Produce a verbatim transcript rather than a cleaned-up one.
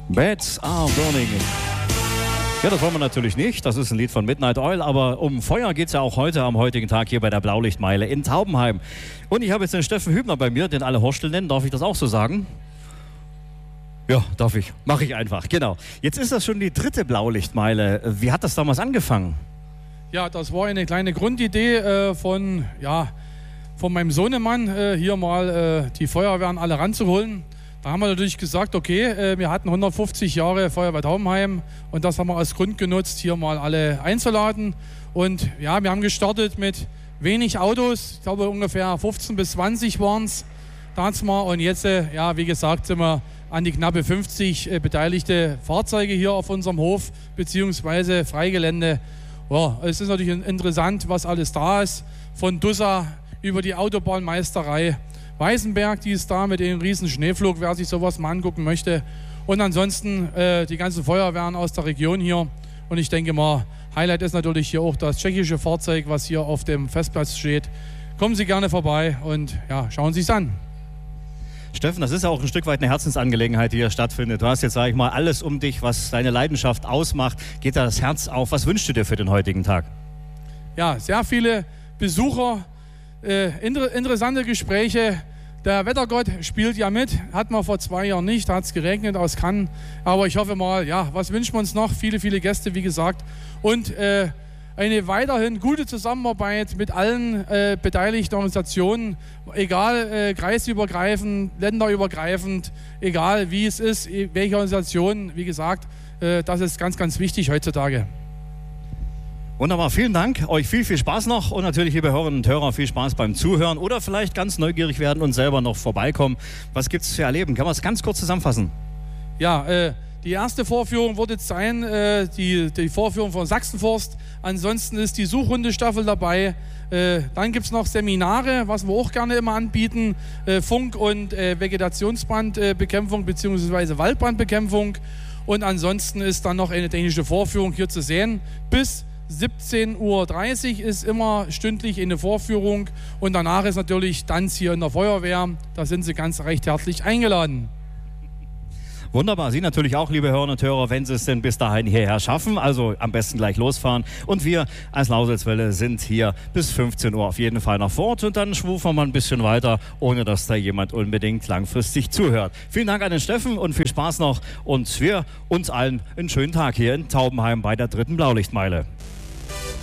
Beds are burning. Ja, das wollen wir natürlich nicht. Das ist ein Lied von Midnight Oil, aber um Feuer geht es ja auch heute am heutigen Tag hier bei der Blaulichtmeile in Taubenheim. Und ich habe jetzt den Steffen Hübner bei mir, den alle Horstel nennen. Darf ich das auch so sagen? Ja, darf ich. Mache ich einfach, genau. Jetzt ist das schon die dritte Blaulichtmeile. Wie hat das damals angefangen? Ja, das war eine kleine Grundidee äh, von, ja, von meinem Sohnemann, äh, hier mal äh, die Feuerwehren alle ranzuholen. Da haben wir natürlich gesagt, okay, äh, wir hatten hundertfünfzig Jahre Feuerwehr Taubenheim und das haben wir als Grund genutzt, hier mal alle einzuladen. Und ja, wir haben gestartet mit wenig Autos, ich glaube ungefähr fünfzehn bis zwanzig waren es damals mal. Und jetzt, äh, ja, wie gesagt, sind wir an die knappe fünfzig äh, beteiligte Fahrzeuge hier auf unserem Hof, beziehungsweise Freigelände. Ja, es ist natürlich interessant, was alles da ist, von Dussa über die Autobahnmeisterei Weißenberg, die ist da mit dem riesen Schneeflug, wer sich sowas mal angucken möchte. Und ansonsten äh, die ganzen Feuerwehren aus der Region hier. Und ich denke mal, Highlight ist natürlich hier auch das tschechische Fahrzeug, was hier auf dem Festplatz steht. Kommen Sie gerne vorbei und ja, schauen Sie es an. Steffen, das ist ja auch ein Stück weit eine Herzensangelegenheit, die hier stattfindet. Du hast jetzt, sage ich mal, alles um dich, was deine Leidenschaft ausmacht. Geht da das Herz auf? Was wünschst du dir für den heutigen Tag? Ja, sehr viele Besucher, äh, inter- interessante Gespräche. Der Wettergott spielt ja mit, hatten wir vor zwei Jahren nicht, da hat es geregnet aus Cannes. Aber ich hoffe mal, ja, was wünschen wir uns noch? Viele, viele Gäste, wie gesagt. Und äh, eine weiterhin gute Zusammenarbeit mit allen äh, beteiligten Organisationen, egal äh, kreisübergreifend, länderübergreifend, egal wie es ist, welche Organisation, wie gesagt, äh, das ist ganz, ganz wichtig heutzutage. Wunderbar, vielen Dank. Euch viel, viel Spaß noch und natürlich, liebe Hörerinnen und Hörer, viel Spaß beim Zuhören oder vielleicht ganz neugierig werden und selber noch vorbeikommen. Was gibt es zu erleben? Kann man es ganz kurz zusammenfassen? Ja, äh, die erste Vorführung wird jetzt sein, äh, die, die Vorführung von Sachsenforst. Ansonsten ist die Suchhundestaffel dabei. Äh, dann gibt es noch Seminare, was wir auch gerne immer anbieten. Äh, Funk- und äh, Vegetationsbrandbekämpfung bzw. Waldbrandbekämpfung. Und ansonsten ist dann noch eine technische Vorführung hier zu sehen. Bis siebzehn Uhr dreißig ist immer stündlich eine Vorführung und danach ist natürlich Tanz hier in der Feuerwehr. Da sind Sie ganz recht herzlich eingeladen. Wunderbar, Sie natürlich auch, liebe Hörerinnen und Hörer, wenn Sie es denn bis dahin hierher schaffen. Also am besten gleich losfahren. Und wir als Lauselswelle sind hier bis fünfzehn Uhr auf jeden Fall noch vor Ort. Und dann schwufen wir mal ein bisschen weiter, ohne dass da jemand unbedingt langfristig zuhört. Vielen Dank an den Steffen und viel Spaß noch. Und wir uns allen einen schönen Tag hier in Taubenheim bei der dritten Blaulichtmeile.